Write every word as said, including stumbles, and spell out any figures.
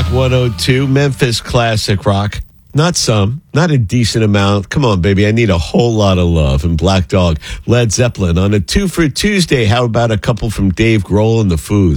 one oh two, Memphis classic rock. Not some, not a decent amount. Come on, baby, I need a whole lot of love. And Black Dog, Led Zeppelin on a two for Tuesday. How about a couple from Dave Grohl and the Foos?